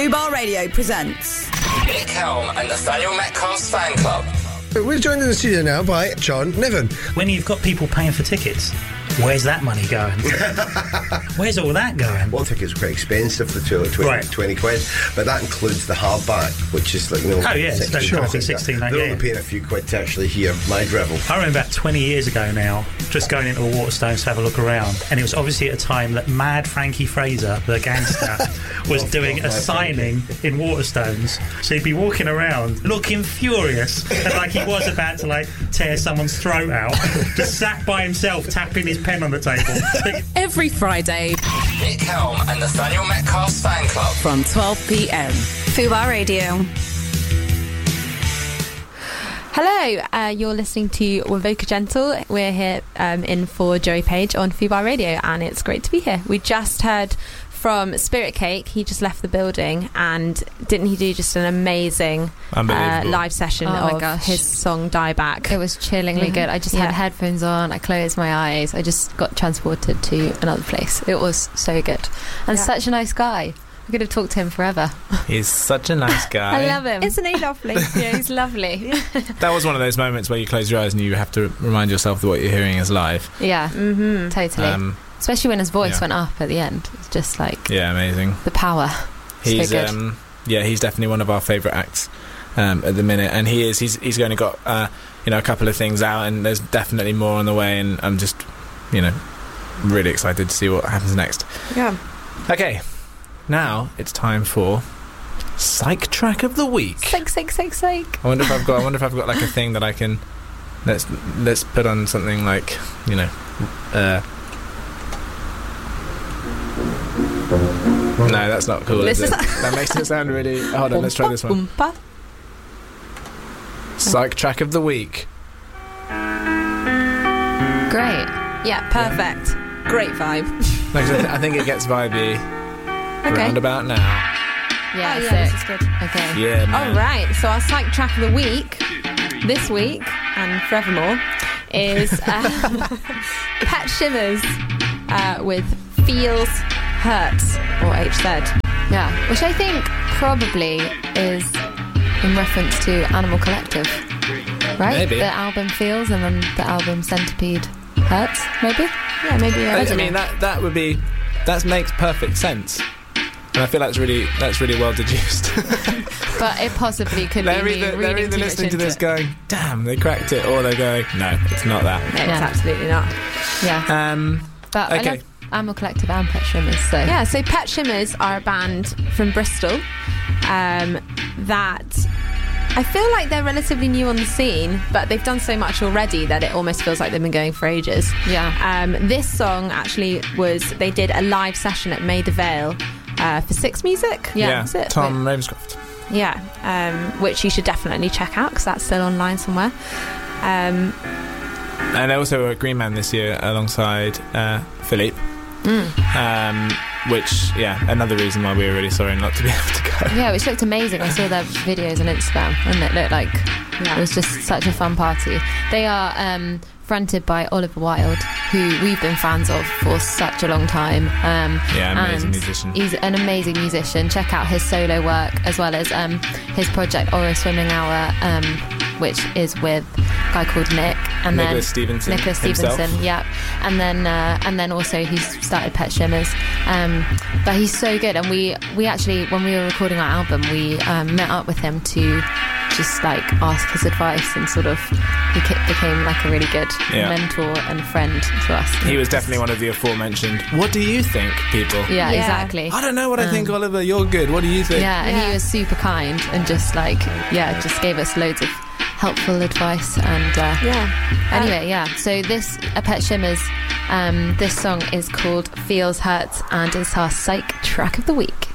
Fubar Radio presents Nick Helm and Nathaniel Metcalf's fan club. We're joined in the studio now by John Niven. When you've got people paying for tickets, where's that money going? Where's all that going? Well, tickets are quite expensive for 20 quid, but that includes the hardback, which is like, oh yeah, it's roughly 16. They're only paying a few quid to actually hear my drivel. I remember about 20 years ago now, just going into a Waterstones to have a look around, and it was obviously at a time that Mad Frankie Fraser, the gangster, was doing a signing in Waterstones. So he'd be walking around looking furious, and like he was about to like tear someone's throat out, just sat by himself tapping his pen on the table. every Friday Nick Helm and Nathaniel Metcalf's fan club from 12 p.m. Fubar Radio. Hello, you're listening to Wovoka Gentle. We're here in for Joey Page on Fubar Radio, and it's great to be here. We just heard from Spirit Cake. He just left the building, and didn't he do just an amazing live session of his song Die Back? It was chillingly good. I just had headphones on, I closed my eyes, I just got transported to another place. It was so good, and such a nice guy. I could have talked to him forever. He's such a nice guy. I love him. Isn't he lovely? Yeah, he's lovely. That was one of those moments where you close your eyes and you have to remind yourself that what you're hearing is live. Yeah, totally. Especially when his voice went up at the end. It's just like... Yeah, amazing. The power. He's so good. He's definitely one of our favourite acts at the minute. And he's only got, a couple of things out, and there's definitely more on the way, and I'm just, really excited to see what happens next. Yeah. Okay. Now it's time for Psych Track of the Week. Psych. I wonder if I've got like a thing that I can. Let's put on something like No, that's not cool. Is it? That makes it sound really. Hold on, let's try this one. Psych Track of the Week. Great. Yeah, perfect. Great vibe. I think it gets vibey. Round about now. Yeah, this is good. Okay. Yeah, man. All right, so our Psych Track of the Week, this week and forevermore, is Pet Shivers with Feels Hurts, or HZ. Yeah, which I think probably is in reference to Animal Collective, right? Maybe. The album Feels, and then the album Centipede Hurts, maybe? Yeah, maybe. I mean, that makes perfect sense. And I feel that's really well deduced. But it possibly could they're be either listening to this going, damn, they cracked it, or they're going, no, it's not that. No, it's absolutely not. Yeah. But okay. I love Animal Collective and Pet Shimmers. So Yeah, so Pet Shimmers are a band from Bristol that I feel like they're relatively new on the scene, but they've done so much already that it almost feels like they've been going for ages. Yeah. This song actually they did a live session at Maida Vale for Six Music. Yeah. Is it? Tom Ravenscroft. Yeah, which you should definitely check out because that's still online somewhere. And also at Green Man this year alongside Philippe. Which, another reason why we were really sorry not to be able to go. Yeah, which looked amazing. I saw their videos on Instagram, and it looked like it was just such a fun party. They are fronted by Oliver Wilde, who we've been fans of for such a long time. Amazing musician. He's an amazing musician. Check out his solo work as well as his project Oro Swimming Hour, which is with a guy called Nick and Nicholas Stevenson. Yeah, and then also he's started Pet Shimmers. But he's so good, and we actually, when we were recording our album, we met up with him to just like ask his advice, and sort of he became like a really good mentor and friend to us. He was definitely one of the aforementioned "what do you think" people. Yeah, exactly. I don't know what I think, Oliver. You're good. What do you think? Yeah, and he was super kind and just like just gave us loads of helpful advice. And anyway, so this Pet Shimmers, this song is called Feels Hurts, and it's our Psych Track of the Week.